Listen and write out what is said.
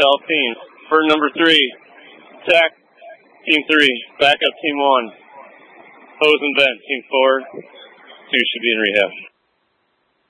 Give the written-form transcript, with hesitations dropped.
Tell teams. For number 3, TAC, team 3. Backup, team 1. Hose and vent, team 4. 2 should be in rehab.